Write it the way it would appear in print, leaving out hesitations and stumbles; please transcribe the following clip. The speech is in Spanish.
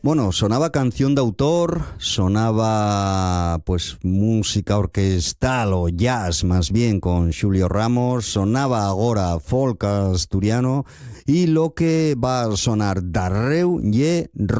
Bueno, sonaba canción de autor, sonaba pues música orquestal o jazz más bien con Xulio Ramos, sonaba agora folk asturiano y lo que va a sonar darreu ye